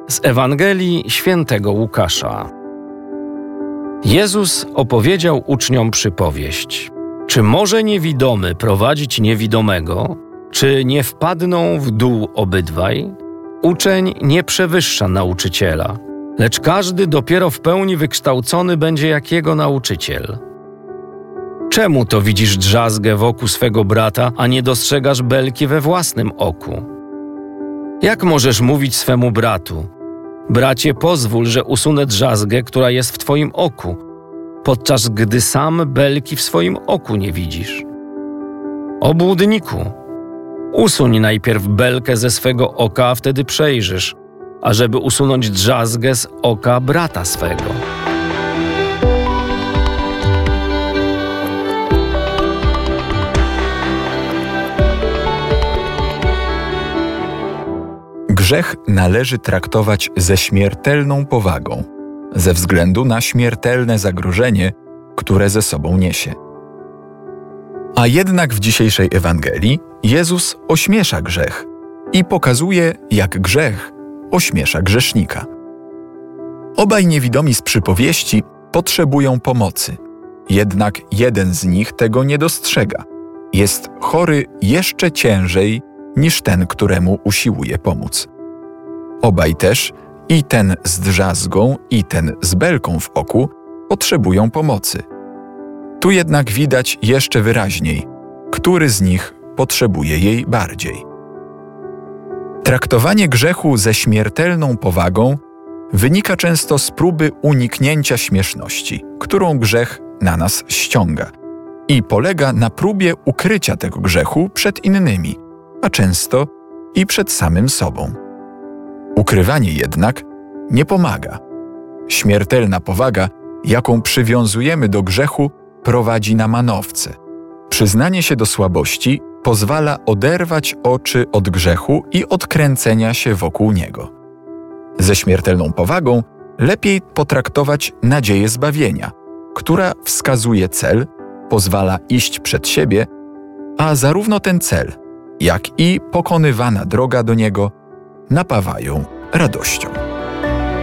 Z Ewangelii Świętego Łukasza. Jezus opowiedział uczniom przypowieść. Czy może niewidomy prowadzić niewidomego? Czy nie wpadną w dół obydwaj? Uczeń nie przewyższa nauczyciela, lecz każdy dopiero w pełni wykształcony będzie jak jego nauczyciel. Czemu to widzisz drzazgę w oku swego brata, a nie dostrzegasz belki we własnym oku? Jak możesz mówić swemu bratu: bracie, pozwól, że usunę drzazgę, która jest w twoim oku, podczas gdy sam belki w swoim oku nie widzisz? Obłudniku, usuń najpierw belkę ze swego oka, a wtedy przejrzysz, ażeby usunąć drzazgę z oka brata swego. Grzech należy traktować ze śmiertelną powagą, ze względu na śmiertelne zagrożenie, które ze sobą niesie. A jednak w dzisiejszej Ewangelii Jezus ośmiesza grzech i pokazuje, jak grzech ośmiesza grzesznika. Obaj niewidomi z przypowieści potrzebują pomocy, jednak jeden z nich tego nie dostrzega. Jest chory jeszcze ciężej niż ten, któremu usiłuje pomóc. Obaj też, i ten z drzazgą, i ten z belką w oku, potrzebują pomocy. Tu jednak widać jeszcze wyraźniej, który z nich potrzebuje jej bardziej. Traktowanie grzechu ze śmiertelną powagą wynika często z próby uniknięcia śmieszności, którą grzech na nas ściąga, i polega na próbie ukrycia tego grzechu przed innymi, a często i przed samym sobą. Ukrywanie jednak nie pomaga. Śmiertelna powaga, jaką przywiązujemy do grzechu, prowadzi na manowce. Przyznanie się do słabości pozwala oderwać oczy od grzechu i odkręcenia się wokół niego. Ze śmiertelną powagą lepiej potraktować nadzieję zbawienia, która wskazuje cel, pozwala iść przed siebie, a zarówno ten cel, jak i pokonywana droga do niego napawają radością.